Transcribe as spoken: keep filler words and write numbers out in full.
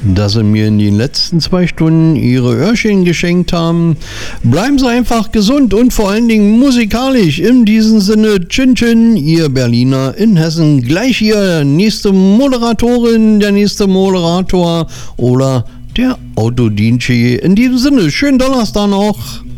dass Sie mir in den letzten zwei Stunden Ihre Öhrchen geschenkt haben. Bleiben Sie einfach gesund und vor allen Dingen musikalisch. In diesem Sinne, Chin Chin, Ihr Berliner in Hessen. Gleich hier nächste Moderatorin, der nächste Moderator oder der Autodienst. In diesem Sinne, schönen Donnerstag noch.